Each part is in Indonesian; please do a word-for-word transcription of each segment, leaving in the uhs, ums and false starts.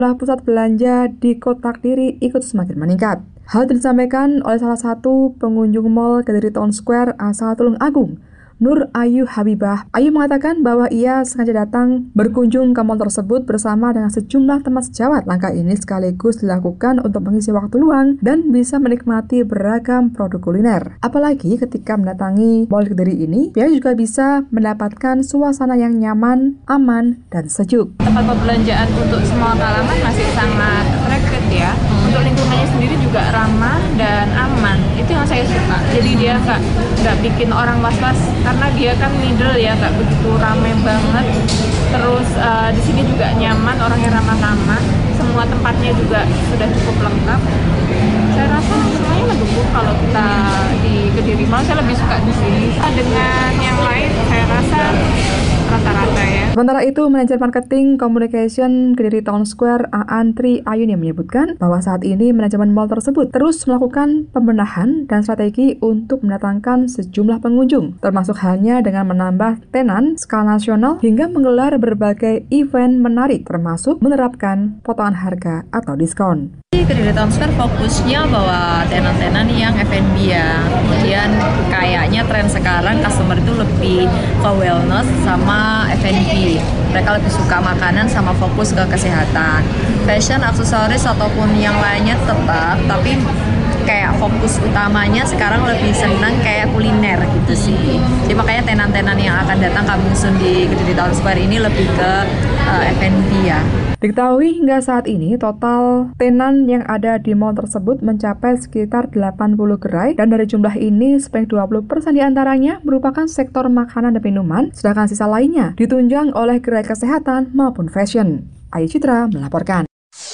jumlah pusat belanja di Kota Kediri ikut semakin meningkat. Hal itu disampaikan oleh salah satu pengunjung Mall Kediri Town Square asal Tulung Agung, Nur Ayu Habibah. Ayu mengatakan bahwa ia sengaja datang berkunjung ke mall tersebut bersama dengan sejumlah teman sejawat. Langkah ini sekaligus dilakukan untuk mengisi waktu luang dan bisa menikmati beragam produk kuliner. Apalagi ketika mendatangi Mall Kediri ini, pihak juga bisa mendapatkan suasana yang nyaman, aman, dan sejuk. Tempat perbelanjaan untuk semua kalangan masih sangat rakyat ya. Untuk lingkungannya sendiri juga ramah dan aman. Itu yang saya suka. Jadi dia nggak nggak bikin orang was-was karena dia kan middle ya, nggak begitu ramai banget. Terus uh, di sini juga nyaman, orangnya ramah-ramah. Semua tempatnya juga sudah cukup lengkap. Saya rasa semuanya mendukung kalau kita di Kediri Mall. Saya lebih suka di sini dengan yang lain. Saya rasa rata-rata ya. Sementara itu, manajer marketing communication Kediri Town Square Aan Tri Ayuni menyebutkan bahwa saat ini manajemen mall tersebut terus melakukan pembenahan dan strategi untuk mendatangkan sejumlah pengunjung, termasuk halnya dengan menambah tenan skala nasional hingga menggelar berbagai event menarik, termasuk menerapkan potongan harga atau diskon. Kediri Town Square fokusnya bahwa tenan-tenan yang F and B ya. Kemudian kayaknya tren sekarang customer itu lebih ke wellness sama F and B. Mereka lebih suka makanan sama fokus ke kesehatan. Fashion, aksesoris ataupun yang lainnya tetap, tapi kayak fokus utamanya sekarang lebih senang kayak kuliner gitu sih. Jadi makanya tenan-tenan yang akan datang coming soon di Kediri Town Square ini lebih ke uh, F and B ya. Diketahui hingga saat ini total tenan yang ada di mall tersebut mencapai sekitar delapan puluh gerai, dan dari jumlah ini sebanyak dua puluh persen diantaranya merupakan sektor makanan dan minuman, sedangkan sisa lainnya ditunjang oleh gerai kesehatan maupun fashion. Ayu Citra melaporkan.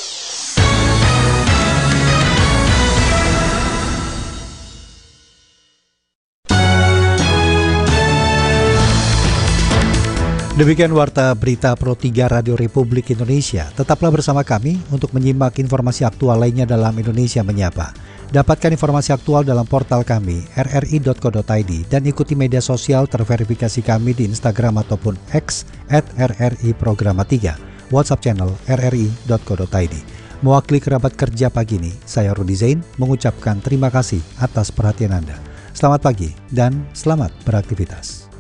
Demikian Warta Berita Pro tiga Radio Republik Indonesia. Tetaplah bersama kami untuk menyimak informasi aktual lainnya dalam Indonesia Menyapa. Dapatkan informasi aktual dalam portal kami r r i dot co dot i d dan ikuti media sosial terverifikasi kami di Instagram ataupun X at r r i programa tiga, WhatsApp channel r r i dot co dot i d. Mewakili kerabat kerja pagi ini, saya Rudi Zain mengucapkan terima kasih atas perhatian Anda. Selamat pagi dan selamat beraktivitas.